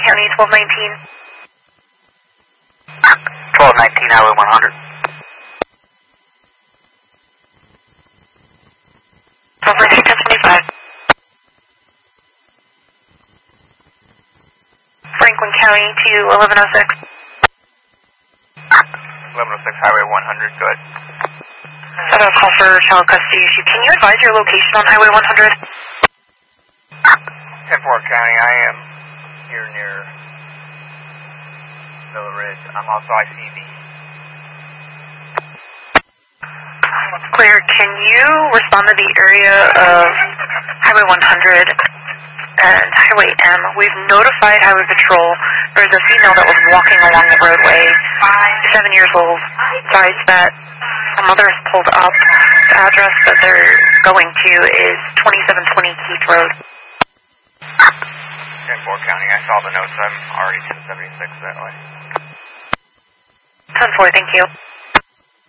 County, 1219. 1219, Highway 100. 1025. Franklin County to 1106. 1106, Highway 100, go ahead. Set a call for child custody issue. Can you advise your location on Highway 100? 10-4 County, I am here near Villa Ridge. I'm also ICV. Clear. Can you respond to the area of Highway 100 and Highway M? We've notified Highway Patrol. There's a female that was walking along the roadway, 7 years old, advised that a mother has pulled up. The address that they're going to is 2720 Keith Road. 10-4 County, I saw the notes. I'm already 1076 that way. 10-4, thank you.